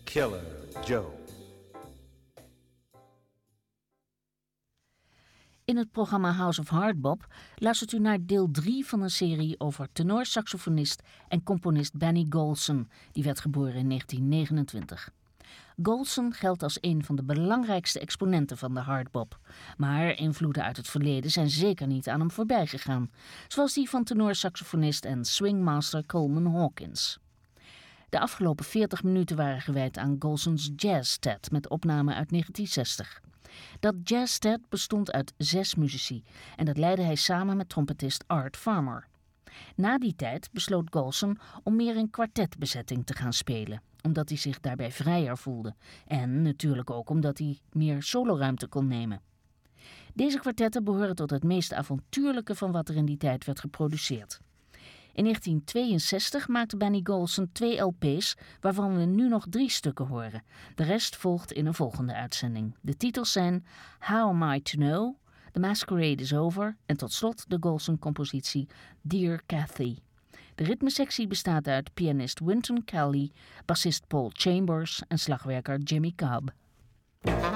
Killer Joe. In het programma House of Hardbop luistert u naar deel 3 van een serie over tenorsaxofonist en componist Benny Golson, die werd geboren in 1929. Golson geldt als een van de belangrijkste exponenten van de hardbop, maar invloeden uit het verleden zijn zeker niet aan hem voorbij gegaan, zoals die van tenorsaxofonist en swingmaster Coleman Hawkins. De afgelopen 40 minuten waren gewijd aan Golson's Jazztet met opname uit 1960. Dat jazztet bestond uit 6 muzici en dat leidde hij samen met trompetist Art Farmer. Na die tijd besloot Golson om meer in kwartetbezetting te gaan spelen, omdat hij zich daarbij vrijer voelde en natuurlijk ook omdat hij meer soloruimte kon nemen. Deze kwartetten behoren tot het meest avontuurlijke van wat er in die tijd werd geproduceerd. In 1962 maakte Benny Golson 2 LP's, waarvan we nu nog 3 stukken horen. De rest volgt in een volgende uitzending. De titels zijn How Am I to Know, The Masquerade is Over en tot slot de Golson-compositie Dear Cathy. De ritmesectie bestaat uit pianist Wynton Kelly, bassist Paul Chambers en slagwerker Jimmy Cobb.